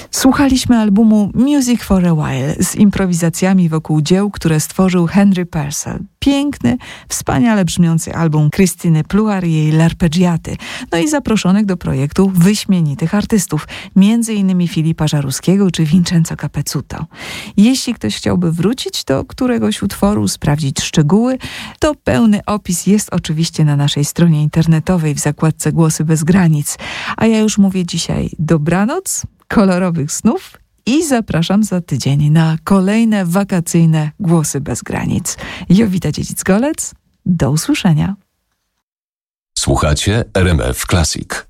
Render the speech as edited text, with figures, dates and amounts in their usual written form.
Słuchaliśmy albumu Music for a While z improwizacjami wokół dzieł, które stworzył Henry Purcell. Piękny, wspaniale brzmiący album Krystyny Pluhar i jej L'Arpeggiaty. No i zaproszonych do projektu wyśmienitych artystów, m.in. Filipa Żaruskiego czy Vincenzo Capezuto. Jeśli ktoś chciałby wrócić do któregoś utworu, sprawdzić szczegóły, to pełny opis jest oczywiście na naszej stronie internetowej w zakładce Głosy bez granic. A ja już mówię dzisiaj dobranoc, kolorowych snów i zapraszam za tydzień na kolejne wakacyjne Głosy bez granic. Jowita Dziedzic-Golec, do usłyszenia. Słuchacie RMF Classic.